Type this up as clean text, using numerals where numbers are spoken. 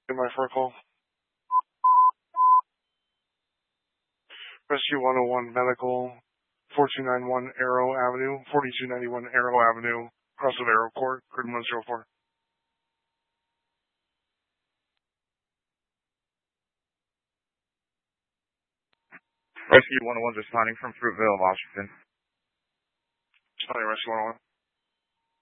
In my fur call. Rescue 101 Medical, 4291 Arrow Avenue, 4291 Arrow Avenue, across of Arrow Court, Grid 104. Rescue 101 responding from Fruitvale, Washington. Sorry, Rescue 101.